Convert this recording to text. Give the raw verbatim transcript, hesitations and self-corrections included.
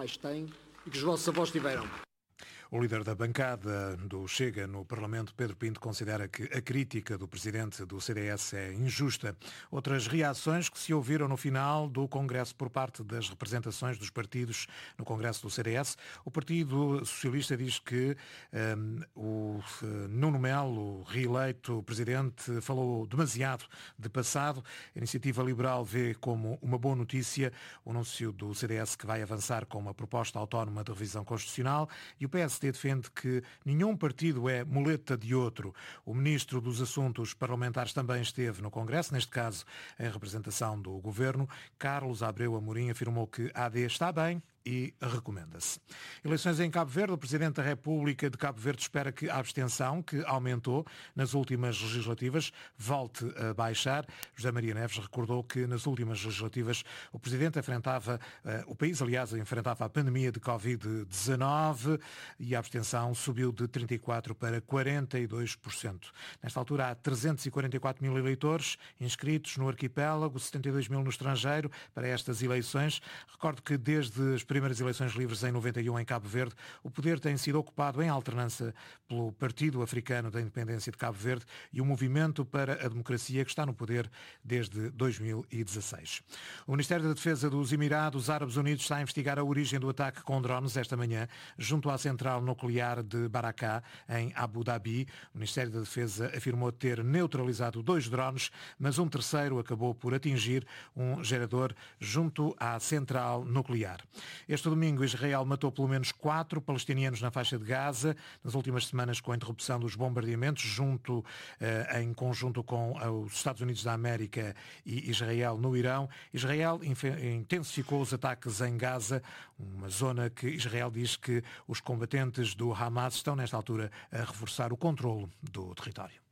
pais têm e que os vossos avós tiveram. O líder da bancada do Chega no Parlamento, Pedro Pinto, considera que a crítica do presidente do C D S é injusta. Outras reações que se ouviram no final do Congresso por parte das representações dos partidos no Congresso do C D S. O Partido Socialista diz que um, o Nuno Melo, reeleito presidente, falou demasiado de passado. A Iniciativa Liberal vê como uma boa notícia o anúncio do C D S que vai avançar com uma proposta autónoma de revisão constitucional, e o P S D defende que nenhum partido é muleta de outro. O ministro dos Assuntos Parlamentares também esteve no Congresso, neste caso em representação do Governo. Carlos Abreu Amorim afirmou que a AD está bem e recomenda-se. Eleições em Cabo Verde. O Presidente da República de Cabo Verde espera que a abstenção, que aumentou nas últimas legislativas, volte a baixar. José Maria Neves recordou que nas últimas legislativas o Presidente enfrentava, o país, aliás, enfrentava a pandemia de covid dezanove e a abstenção subiu de trinta e quatro por cento para quarenta e dois por cento. Nesta altura há trezentos e quarenta e quatro mil eleitores inscritos no arquipélago, setenta e dois mil no estrangeiro para estas eleições. Recordo que desde as primeiras eleições livres em noventa e um em Cabo Verde, o poder tem sido ocupado em alternância pelo Partido Africano da Independência de Cabo Verde e o Movimento para a Democracia, que está no poder desde dois mil e dezasseis. O Ministério da Defesa dos Emirados Árabes Unidos está a investigar a origem do ataque com drones esta manhã, junto à central nuclear de Baraká, em Abu Dhabi. O Ministério da Defesa afirmou ter neutralizado dois drones, mas um terceiro acabou por atingir um gerador junto à central nuclear. Este domingo, Israel matou pelo menos quatro palestinianos na faixa de Gaza, nas últimas semanas com a interrupção dos bombardeamentos, junto, eh, em conjunto com os Estados Unidos da América e Israel no Irão. Israel intensificou os ataques em Gaza, uma zona que Israel diz que os combatentes do Hamas estão, nesta altura, a reforçar o controlo do território.